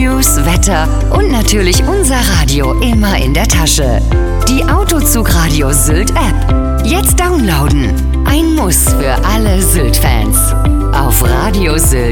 News, Wetter und natürlich unser Radio immer in der Tasche. Die Autozug-Radio Sylt-App. Jetzt downloaden. Ein Muss für alle Sylt-Fans. Auf radiosylt.de